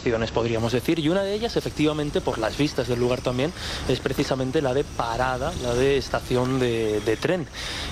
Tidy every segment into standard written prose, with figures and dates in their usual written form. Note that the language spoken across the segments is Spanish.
atracciones, podríamos decir, y una de ellas, efectivamente, por las vistas del lugar también, es precisamente la de parada, la de estación de tren.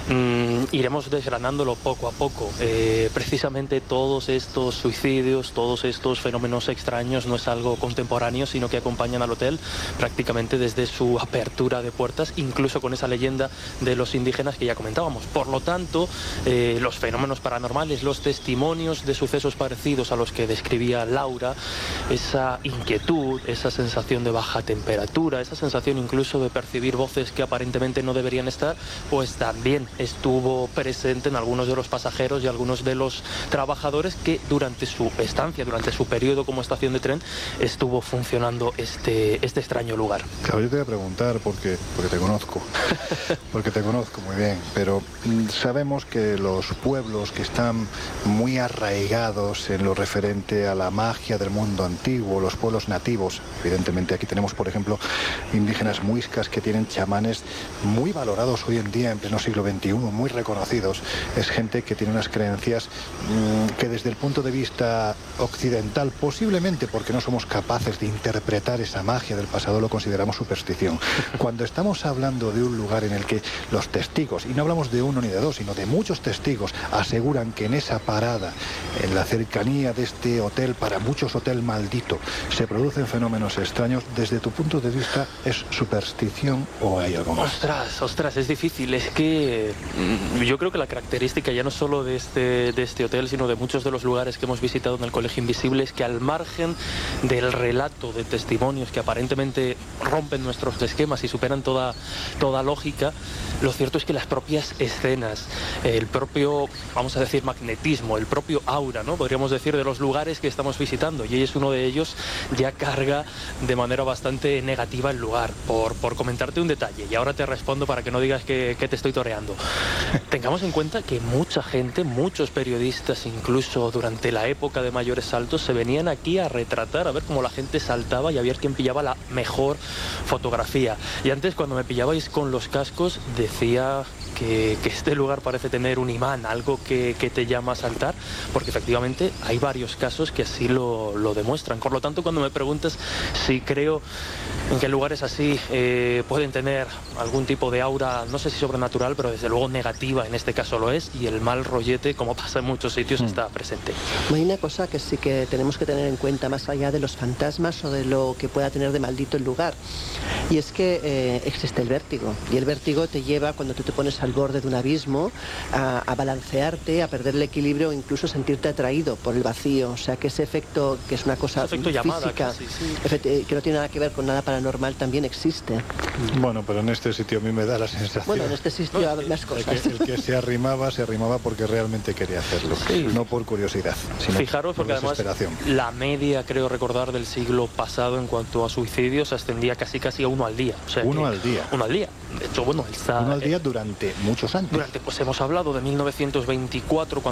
Iremos desgranándolo poco a poco. Precisamente todos estos suicidios, todos estos fenómenos extraños no es algo contemporáneo, sino que acompañan al hotel prácticamente desde su apertura de puertas, incluso con esa leyenda de los indígenas que ya comentábamos. Por lo tanto, los fenómenos paranormales, los testimonios de sucesos parecidos a los que describía Laura, esa inquietud, esa sensación de baja temperatura, esa sensación incluso de percibir voces que aparentemente no deberían estar, pues también estuvo presente en algunos de los pasajeros y algunos de los trabajadores que durante su estancia, durante su periodo como estación de tren, estuvo funcionando este extraño lugar. Claro, yo te voy a preguntar porque te conozco, porque te conozco muy bien, pero sabemos que los pueblos que están muy arraigados en lo referente a la magia del mundo antiguo, los pueblos nativos, evidentemente aquí tenemos, por ejemplo, indígenas muiscas que tienen chamanes muy valorados hoy en día en pleno siglo XXI, muy reconocidos. Es gente que tiene unas creencias que desde el punto de vista occidental, posiblemente porque no somos capaces de interpretar esa magia del pasado, lo consideramos superstición. Cuando estamos hablando de un lugar en el que los testigos, y no hablamos de uno ni de dos, sino de muchos testigos, aseguran que en esa parada, en la cercanía de este hotel, para muchos hotel maldito, se producen fenómenos extraños, desde tu punto de vista, ¿es superstición o hay algo más? Ostras, es difícil. Es que yo creo que la característica ya no solo de este hotel, sino de muchos de los lugares que hemos visitado en el Colegio Invisible, es que al margen del relato de testimonios que aparentemente rompen nuestros esquemas y superan toda lógica, lo cierto es que las propias escenas, el propio, vamos a decir, magnetismo, el propio aura, ¿no?, podríamos decir, de los lugares que estamos visitando, y es uno de ellos, ya carga de manera bastante negativa el lugar. Por comentarte un detalle, y ahora te respondo para que no digas que te estoy toreando. Tengamos en cuenta que mucha gente, muchos periodistas, incluso durante la época de mayores saltos, se venían aquí a retratar, a ver cómo la gente saltaba y a ver quién pillaba la mejor fotografía. Y antes, cuando me pillabais con los cascos, decía que este lugar parece tener un imán, algo que te llama a saltar, porque efectivamente hay varios casos que así lo demuestran. Por lo tanto, cuando me preguntas si creo en que lugares así pueden tener algún tipo de aura, no sé si sobrenatural, pero desde luego negativa, en este caso lo es, y el mal rollete, como pasa en muchos sitios, está presente. Hay una cosa que sí que tenemos que tener en cuenta, más allá de los fantasmas o de lo que pueda tener de maldito el lugar, y es que existe el vértigo, y el vértigo te lleva, cuando tú te pones al borde de un abismo, a balancearte, a perder el equilibrio o incluso sentirte atraído por el vacío. O sea, que ese efecto, que es una cosa física, llamada, casi, sí, que no tiene nada que ver con nada paranormal, también existe. Bueno, pero en este sitio a mí me da la sensación... Bueno, en este sitio hay más cosas. El que se arrimaba porque realmente quería hacerlo, sí, no por curiosidad, sino fijaros, porque por desesperación. Además la media, creo recordar, del siglo pasado en cuanto a suicidios ascendía casi a uno al día. O sea, uno al día. De hecho, bueno, uno al día durante muchos años. Pues hemos hablado de 1924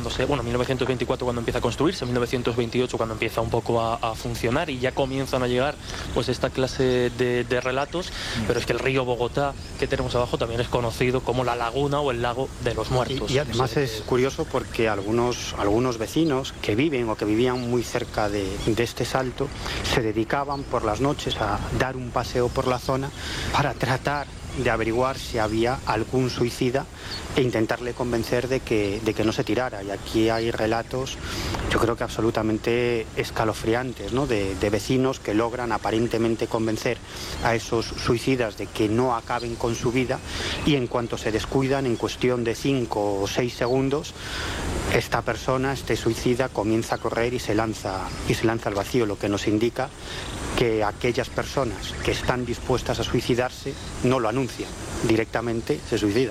cuando empieza a construirse, 1928 cuando empieza un poco a funcionar, y ya comienzan a llegar pues esta clase de relatos, pero es que el río Bogotá que tenemos abajo también es conocido como la laguna o el lago de los muertos. Y además es curioso porque algunos vecinos que viven o que vivían muy cerca de este salto se dedicaban por las noches a dar un paseo por la zona para tratar de averiguar si había algún suicida e intentarle convencer de que no se tirara. Y aquí hay relatos, yo creo que absolutamente escalofriantes, ¿no?, de vecinos que logran aparentemente convencer a esos suicidas de que no acaben con su vida, y en cuanto se descuidan, en cuestión de 5 o 6 segundos, esta persona, este suicida, comienza a correr y se lanza al vacío, lo que nos indica que aquellas personas que están dispuestas a suicidarse no lo anuncian, directamente se suicida.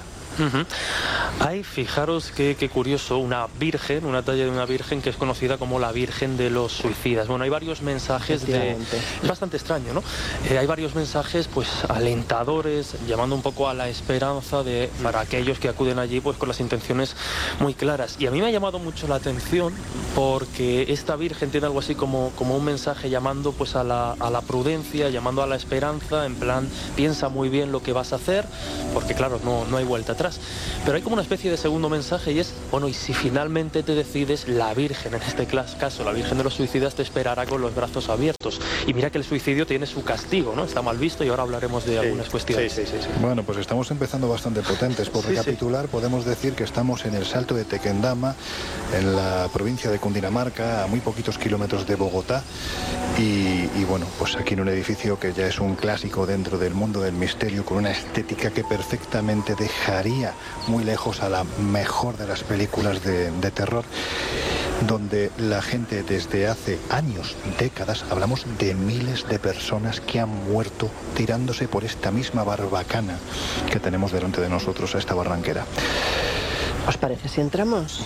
Hay, fijaros qué curioso, una virgen, una talla de una virgen que es conocida como la Virgen de los Suicidas. Bueno, hay varios mensajes es bastante extraño, ¿no? Hay varios mensajes pues alentadores, llamando un poco a la esperanza para aquellos que acuden allí pues con las intenciones muy claras. Y a mí me ha llamado mucho la atención porque esta virgen tiene algo así como un mensaje llamando pues a la prudencia, llamando a la esperanza, en plan, piensa muy bien lo que vas a hacer, porque claro, no hay vuelta atrás. Pero hay como una especie de segundo mensaje y es, bueno, y si finalmente te decides, la Virgen, en este caso la Virgen de los Suicidas, te esperará con los brazos abiertos. Y mira que el suicidio tiene su castigo, ¿no? Está mal visto y ahora hablaremos de algunas cuestiones. Sí. Bueno, pues estamos empezando bastante potentes. Por recapitular, podemos decir que estamos en el Salto de Tequendama, en la provincia de Cundinamarca, a muy poquitos kilómetros de Bogotá. Y bueno, pues aquí en un edificio que ya es un clásico dentro del mundo del misterio, con una estética que perfectamente dejaría muy lejos a la mejor de las películas de terror, donde la gente desde hace años, décadas, hablamos de miles de personas que han muerto tirándose por esta misma barbacana que tenemos delante de nosotros, a esta barranquera. ¿Os parece si entramos?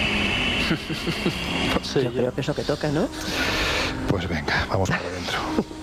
No sé, Yo creo que es lo que toca, ¿no? Pues venga, vamos para adentro.